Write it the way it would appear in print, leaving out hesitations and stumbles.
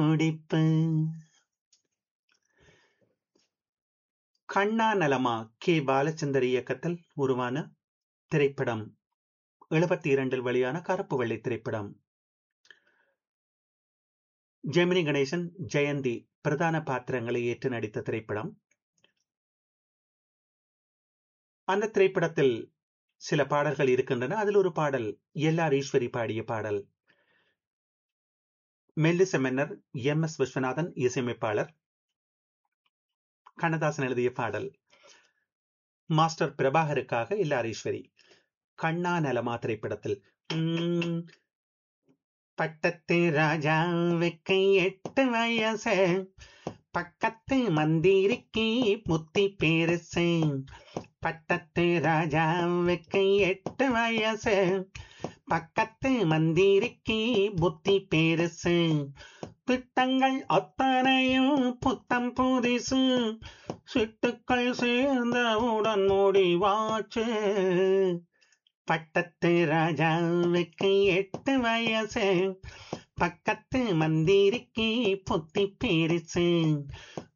முடிப்பு. கண்ணா நலமா கே. பாலச்சந்தர் இயக்கத்தில் உருவான திரைப்படம் 72 வெளியான கருப்பு வெள்ளை திரைப்படம். ஜெமினி கணேசன், ஜெயந்தி பிரதான பாத்திரங்களை ஏற்று நடித்த திரைப்படம். அந்த திரைப்படத்தில் சில பாடல்கள் இருக்கின்றன. அதில் ஒரு பாடல் எல்.ஆர். ஈஸ்வரி பாடிய பாடல். மெல்லிச மன்னர் எம்.எஸ். விஸ்வநாதன் இசையமைப்பாளர். கண்ணதாசன் எழுதிய பாடல். மாஸ்டர் பிரபாகருக்காக எல்.ஆர். ஈஸ்வரி. கண்ணா நலமா திரைப்படத்தில் பட்டத்து ராஜாவுக்கு 8 வயசு, பக்கத்து மந்திரிக்கு புத்தி பெருசு. பட்டத்து ராஜாவுக்கு 8 வயசு, பக்கத்து மந்திரிக்கு புத்தி பெருசு. திட்டங்கள் அத்தனையும் புத்தம் புதிசு, சிட்டுக்கள் சேர்ந்தவுடன் முடிவாச்சு. பட்டத்து ராஜாவுக்கு 8 வயசு, பக்கத்து மந்திரிக்கு புத்தி பெருசு.